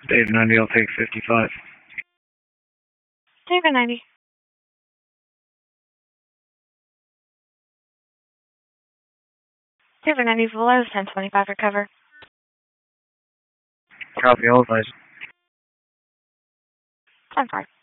Dave 90, I'll take 55. David 90. David 90 below 1025 recover. Copy, all advised. 10-5.